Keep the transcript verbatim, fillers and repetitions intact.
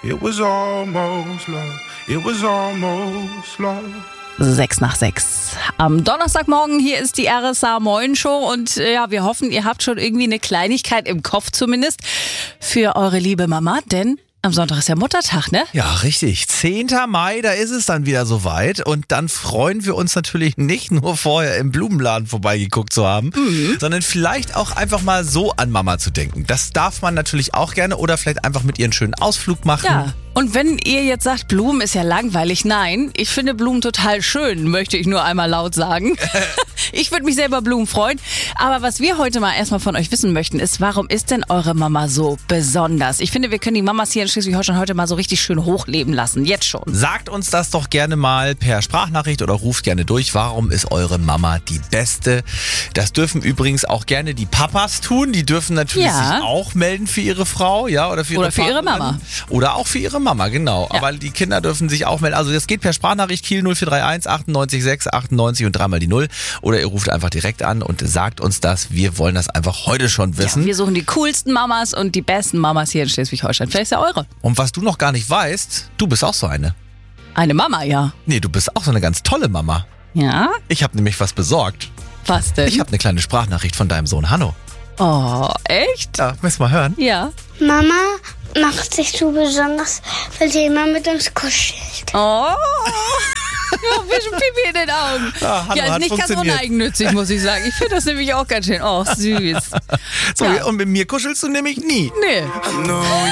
It was almost love. It was almost love. Sechs nach sechs. Am Donnerstagmorgen hier ist die R S A Moin Show und äh, ja, wir hoffen, ihr habt schon irgendwie eine Kleinigkeit im Kopf zumindest für eure liebe Mama, denn am Sonntag ist ja Muttertag, ne? Ja, richtig. zehnter Mai, da ist es dann wieder soweit. Und dann freuen wir uns natürlich nicht nur vorher im Blumenladen vorbeigeguckt zu haben, mhm. sondern vielleicht auch einfach mal so an Mama zu denken. Das darf man natürlich auch gerne oder vielleicht einfach mit ihr einen schönen Ausflug machen. Ja. Und wenn ihr jetzt sagt, Blumen ist ja langweilig, nein, ich finde Blumen total schön, möchte ich nur einmal laut sagen. Ich würde mich selber Blumen freuen. Aber was wir heute mal erstmal von euch wissen möchten, ist, warum ist denn eure Mama so besonders? Ich finde, wir können die Mamas hier in Schleswig-Holstein heute mal so richtig schön hochleben lassen. Jetzt schon. Sagt uns das doch gerne mal per Sprachnachricht oder ruft gerne durch. Warum ist eure Mama die Beste? Das dürfen übrigens auch gerne die Papas tun. Die dürfen natürlich Ja. sich auch melden für ihre Frau, ja, oder für ihre Oder für ihre Partnerin. Mama. Oder auch für ihre Mama, genau. Ja. Aber die Kinder dürfen sich auch melden. Also das geht per Sprachnachricht Kiel null vier drei eins achtundneunzig sechs achtundneunzig und dreimal die Null. Oder ihr ruft einfach direkt an und sagt uns das. Wir wollen das einfach heute schon Ja, wissen. wir suchen die coolsten Mamas und die besten Mamas hier in Schleswig-Holstein. Vielleicht ist ja eure. Und was du noch gar nicht weißt, du bist auch so eine. Eine Mama, ja. Nee, du bist auch so eine ganz tolle Mama. Ja? Ich habe nämlich was besorgt. Was denn? Ich habe eine kleine Sprachnachricht von deinem Sohn Hanno. Oh, echt? Ja, müssen wir mal hören. Ja. Mama macht sich so besonders, weil sie immer mit uns kuschelt. Oh. Ja, ein bisschen Pipi in den Augen. Ja, Hanno ja, ist hat nicht ganz funktioniert. uneigennützig, muss ich sagen. Ich finde das nämlich auch ganz schön. Oh, süß. So, Ja. und mit mir kuschelst du nämlich nie. Nee. I know